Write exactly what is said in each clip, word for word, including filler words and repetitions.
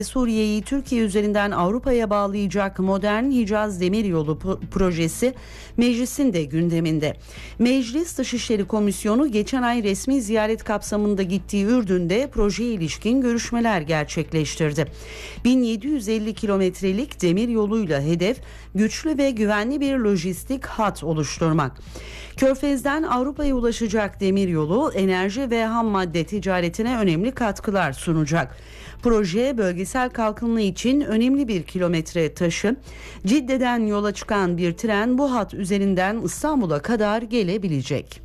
Suriye'yi Türkiye üzerinden Avrupa'ya bağlayacak modern Hicaz Demiryolu projesi meclisin de gündeminde. Meclis Dışişleri Komisyonu geçen ay resmi ziyaret kapsamında gittiği Ürdün'de projeye ilişkin görüşmeler gerçekleştirdi. bin yedi yüz elli kilometrelik demiryoluyla hedef güçlü ve güvenli bir lojistik hat oluşturmak. Körfez'den Avrupa'ya ulaşacak demiryolu enerji ve ham madde ticaretine önemli katkılar sunacak. Proje bölgesel kalkınma için önemli bir kilometre taşı. Cidde'den yola çıkan bir tren bu hat üzerinden İstanbul'a kadar gelebilecek.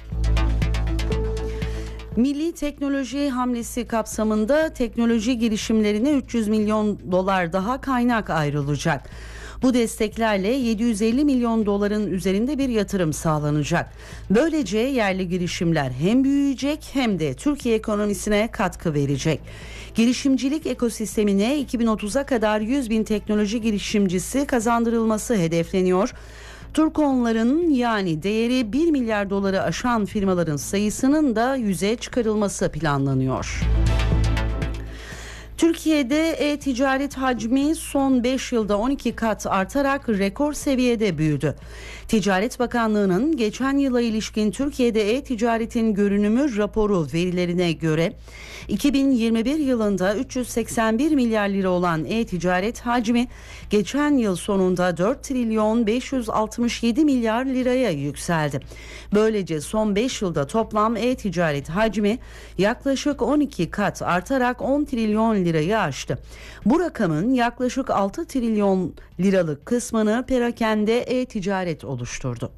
Milli teknoloji hamlesi kapsamında teknoloji girişimlerine üç yüz milyon dolar daha kaynak ayrılacak. Bu desteklerle yedi yüz elli milyon doların üzerinde bir yatırım sağlanacak. Böylece yerli girişimler hem büyüyecek hem de Türkiye ekonomisine katkı verecek. Girişimcilik ekosistemine iki bin otuza kadar yüz bin teknoloji girişimcisi kazandırılması hedefleniyor. Turkonların yani değeri bir milyar doları aşan firmaların sayısının da yüze çıkarılması planlanıyor. Türkiye'de e-ticaret hacmi son beş yılda on iki kat artarak rekor seviyede büyüdü. Ticaret Bakanlığı'nın geçen yıla ilişkin Türkiye'de e-ticaretin görünümü raporu verilerine göre iki bin yirmi bir yılında üç yüz seksen bir milyar lira olan e-ticaret hacmi geçen yıl sonunda dört trilyon beş yüz altmış yedi milyar liraya yükseldi. Böylece son beş yılda toplam e-ticaret hacmi yaklaşık on iki kat artarak on trilyon lirayı aştı. Bu rakamın yaklaşık altı trilyon liralık kısmını perakende e-ticaret oluşturdu.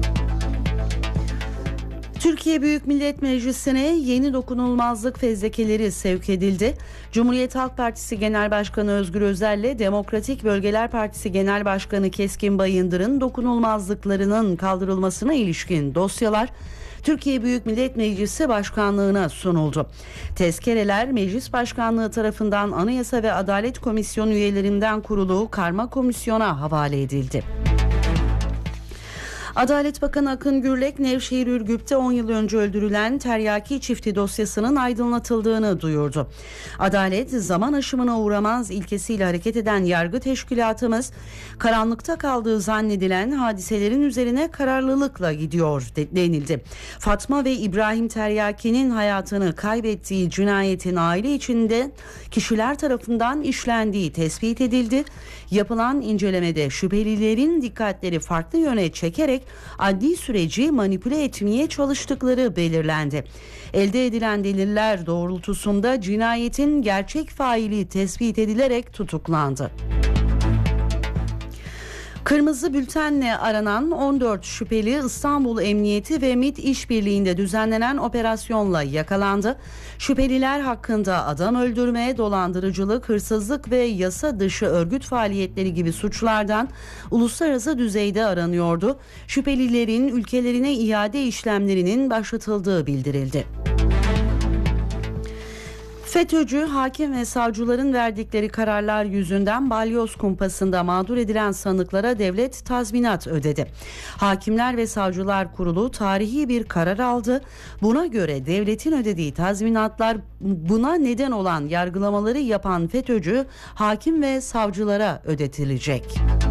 Türkiye Büyük Millet Meclisi'ne yeni dokunulmazlık fezlekeleri sevk edildi. Cumhuriyet Halk Partisi Genel Başkanı Özgür Özel'le Demokratik Bölgeler Partisi Genel Başkanı Keskin Bayındır'ın dokunulmazlıklarının kaldırılmasına ilişkin dosyalar Türkiye Büyük Millet Meclisi Başkanlığı'na sunuldu. Tezkereler Meclis Başkanlığı tarafından Anayasa ve Adalet Komisyonu üyelerinden kurulu karma komisyona havale edildi. Adalet Bakanı Akın Gürlek, Nevşehir Ürgüp'te on yıl önce öldürülen Teryaki çifti dosyasının aydınlatıldığını duyurdu. Adalet, zaman aşımına uğramaz ilkesiyle hareket eden yargı teşkilatımız, karanlıkta kaldığı zannedilen hadiselerin üzerine kararlılıkla gidiyor denildi. Fatma ve İbrahim Teryaki'nin hayatını kaybettiği cinayetin aile içinde kişiler tarafından işlendiği tespit edildi. Yapılan incelemede şüphelilerin dikkatleri farklı yöne çekerek adli süreci manipüle etmeye çalıştıkları belirlendi. Elde edilen deliller doğrultusunda cinayetin gerçek faili tespit edilerek tutuklandı. Kırmızı bültenle aranan on dört şüpheli İstanbul Emniyeti ve MİT işbirliğinde düzenlenen operasyonla yakalandı. Şüpheliler hakkında adam öldürme, dolandırıcılık, hırsızlık ve yasa dışı örgüt faaliyetleri gibi suçlardan uluslararası düzeyde aranıyordu. Şüphelilerin ülkelerine iade işlemlerinin başlatıldığı bildirildi. FETÖ'cü hakim ve savcıların verdikleri kararlar yüzünden balyoz kumpasında mağdur edilen sanıklara devlet tazminat ödedi. Hakimler ve Savcılar Kurulu tarihi bir karar aldı. Buna göre devletin ödediği tazminatlar buna neden olan yargılamaları yapan FETÖ'cü hakim ve savcılara ödetilecek.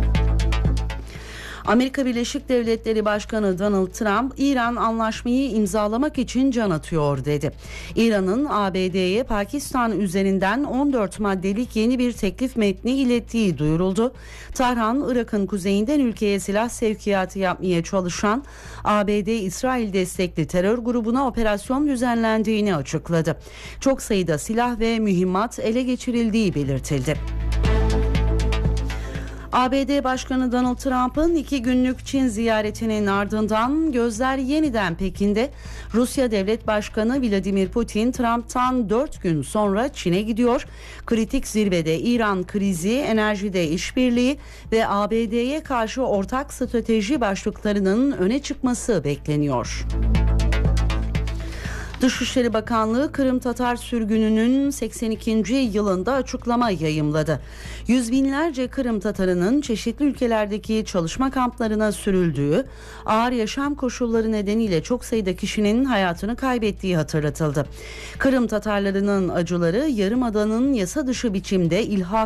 Amerika Birleşik Devletleri Başkanı Donald Trump, İran anlaşmayı imzalamak için can atıyor dedi. İran'ın A B D'ye Pakistan üzerinden on dört maddelik yeni bir teklif metni ilettiği duyuruldu. Tahran, Irak'ın kuzeyinden ülkeye silah sevkiyatı yapmaya çalışan A B D-İsrail destekli terör grubuna operasyon düzenlendiğini açıkladı. Çok sayıda silah ve mühimmat ele geçirildiği belirtildi. A B D Başkanı Donald Trump'ın iki günlük Çin ziyaretinin ardından gözler yeniden Pekin'de. Rusya Devlet Başkanı Vladimir Putin, Trump'tan dört gün sonra Çin'e gidiyor. Kritik zirvede İran krizi, enerjide işbirliği ve A B D'ye karşı ortak strateji başlıklarının öne çıkması bekleniyor. Dışişleri Bakanlığı Kırım Tatar sürgününün seksen ikinci yılında açıklama yayımladı. Yüz binlerce Kırım Tatarının çeşitli ülkelerdeki çalışma kamplarına sürüldüğü, ağır yaşam koşulları nedeniyle çok sayıda kişinin hayatını kaybettiği hatırlatıldı. Kırım Tatarlarının acıları Yarımada'nın yasa dışı biçimde ilhak